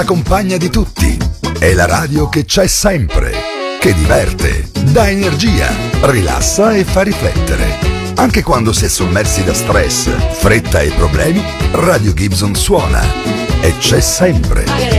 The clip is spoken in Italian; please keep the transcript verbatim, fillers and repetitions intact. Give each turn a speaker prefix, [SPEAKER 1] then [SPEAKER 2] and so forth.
[SPEAKER 1] La compagna di tutti. È la radio che c'è sempre, che diverte, dà energia, rilassa e fa riflettere. Anche quando si è sommersi da stress, fretta e problemi, Radio Gibson suona e c'è sempre.